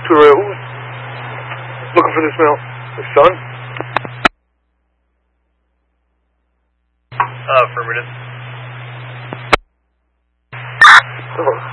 Who's looking for this mail? His son? Affirmative. Oh.